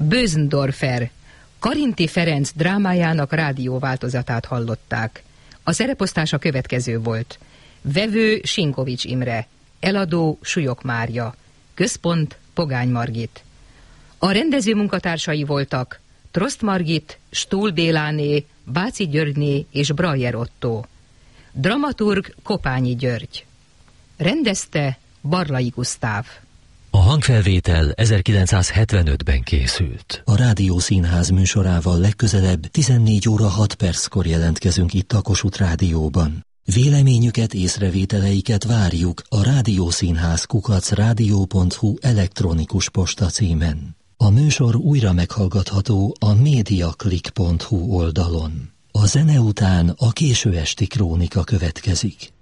Bösendorfer, Karinti Ferenc drámájának rádióváltozatát hallották. A szereposztás a következő volt. Vevő Sinkovics Imre, eladó Súlyog Mária, központ Pogány Margit. A rendező munkatársai voltak Trost Margit, Stuhl Béláné, Báci Györgyné és Brajer Otto. Dramaturg Kopányi György. Rendezte Barlai Gusztáv. A hangfelvétel 1975-ben készült. A Rádiószínház műsorával legközelebb 14 óra 6 perckor jelentkezünk itt a Kossuth Rádióban. Véleményüket, észrevételeiket várjuk a rádiószínház@rádió.hu elektronikus posta címen. A műsor újra meghallgatható a mediaclick.hu oldalon. A zene után a késő esti krónika következik.